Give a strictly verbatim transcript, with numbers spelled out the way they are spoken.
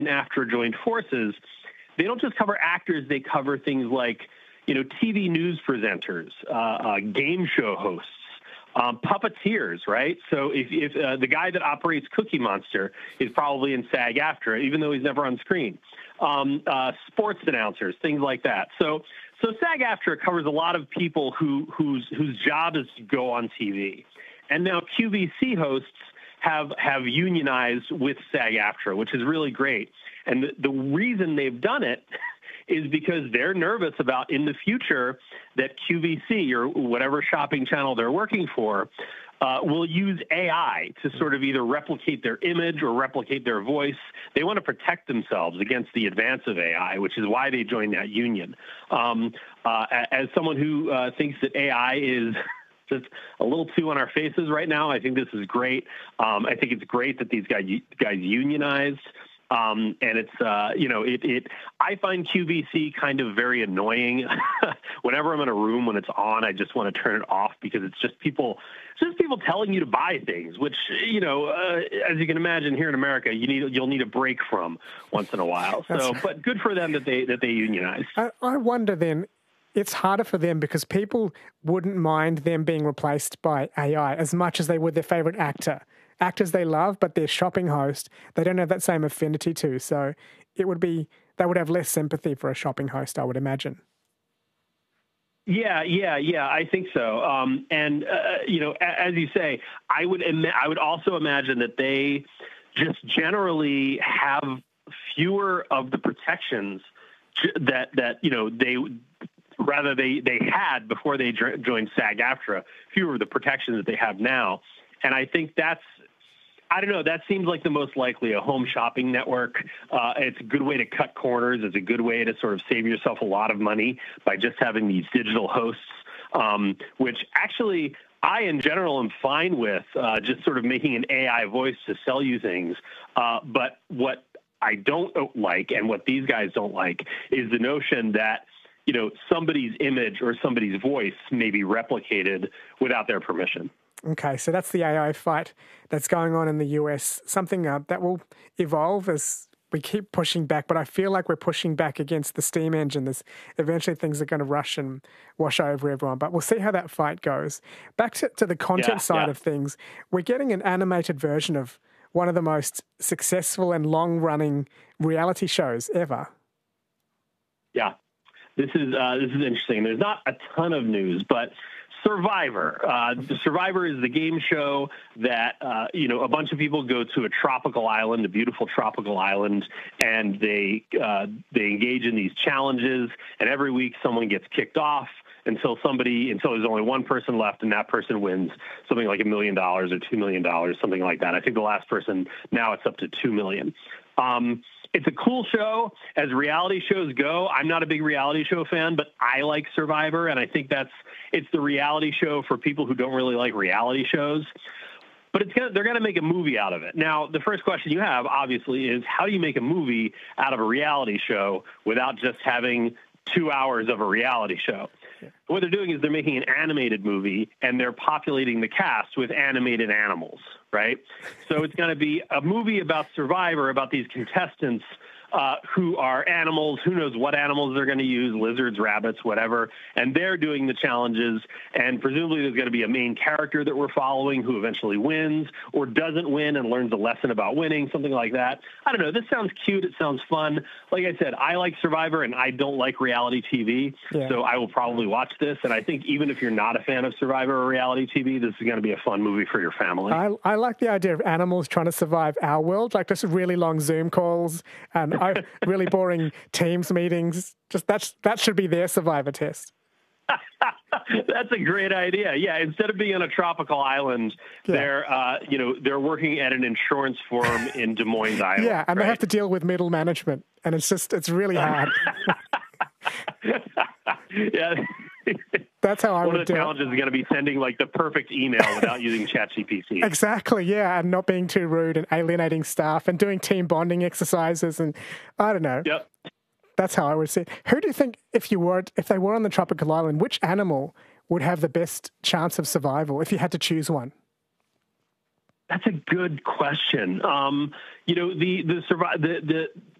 SAG-AFTRA joined forces, they don't just cover actors, they cover things like, you know, T V news presenters, uh, uh, game show hosts, um, puppeteers, right? So if, if uh, the guy that operates Cookie Monster is probably in SAG-AFTRA, even though he's never on screen, um, uh, sports announcers, things like that. So, so SAG-AFTRA covers a lot of people who whose whose job is to go on T V, and now Q V C hosts have have unionized with SAG-AFTRA, which is really great. And the, the reason they've done it is because they're nervous about in the future that Q V C or whatever shopping channel they're working for uh, will use A I to sort of either replicate their image or replicate their voice. They want to protect themselves against the advance of A I, which is why they joined that union. Um, uh, as someone who uh, thinks that A I is just a little too on our faces right now, I think this is great. Um, I think it's great that these guys, guys unionized. Um, and it's, uh, you know, it, it, I find Q V C kind of very annoying. Whenever I'm in a room when it's on, I just want to turn it off because it's just people, it's just people telling you to buy things, which, you know, uh, as you can imagine here in America, you need, you'll need a break from once in a while. So, but good for them that they, that they unionize. I, I wonder then, it's harder for them because people wouldn't mind them being replaced by A I as much as they would their favorite actor. Actors they love, but their shopping host, they don't have that same affinity to. So it would be, they would have less sympathy for a shopping host, I would imagine. Yeah, yeah, yeah, I think so. Um, and, uh, you know, as you say, I would, Im- I would also imagine that they just generally have fewer of the protections that, that, you know, they, rather they, they had before they joined SAG-AFTRA, fewer of the protections that they have now. And I think that's, I don't know, that seems like the most likely, a home shopping network. Uh, it's a good way to cut corners. It's a good way to sort of save yourself a lot of money by just having these digital hosts, um, which actually I, in general, am fine with, uh, just sort of making an A I voice to sell you things. Uh, but what I don't like and what these guys don't like is the notion that, you know, somebody's image or somebody's voice may be replicated without their permission. Okay, so that's the A I fight that's going on in the U S, something uh, that will evolve as we keep pushing back, but I feel like we're pushing back against the steam engine. There's, eventually things are going to rush and wash over everyone, but we'll see how that fight goes. Back to, to the content yeah, side yeah. of things, we're getting an animated version of one of the most successful and long-running reality shows ever. Yeah, this is uh, this is interesting. There's not a ton of news, but Survivor. Uh, Survivor is the game show that, uh, you know, a bunch of people go to a tropical island, a beautiful tropical island, and they uh, they engage in these challenges. And every week someone gets kicked off until somebody, until there's only one person left, and that person wins something like a million dollars or two million dollars, something like that. I think the last person, now it's up to two million. Um, It's a cool show. As reality shows go, I'm not a big reality show fan, but I like Survivor, and I think that's it's the reality show for people who don't really like reality shows. But it's gonna, they're going to make a movie out of it. Now, the first question you have, obviously, is how do you make a movie out of a reality show without just having two hours of a reality show? Yeah. What they're doing is they're making an animated movie, and they're populating the cast with animated animals, right? So it's going to be a movie about Survivor, about these contestants uh, who are animals, who knows what animals they're going to use, lizards, rabbits, whatever, and they're doing the challenges, and presumably there's going to be a main character that we're following who eventually wins or doesn't win and learns a lesson about winning, something like that. I don't know. This sounds cute. It sounds fun. Like I said, I like Survivor, and I don't like reality T V, yeah. so I will probably watch this, and I think even if you're not a fan of Survivor or reality T V, this is going to be a fun movie for your family. I, I like the idea of animals trying to survive our world, like just really long Zoom calls and I, really boring Teams meetings. Just that's that should be their Survivor test. That's a great idea. Yeah, instead of being on a tropical island, yeah. they're uh, you know they're working at an insurance firm in Des Moines, Iowa. Yeah, and right? they have to deal with middle management, and it's just it's really hard. yeah. That's how I One would of the do challenges it. is going to be sending like the perfect email without using ChatGPT. Exactly, yeah, and not being too rude and alienating staff and doing team bonding exercises and I don't know. Yep. That's how I would see it. Who do you think, if you were, if they were on the tropical island, which animal would have the best chance of survival if you had to choose one? That's a good question. Um, you know, the the, survive, the the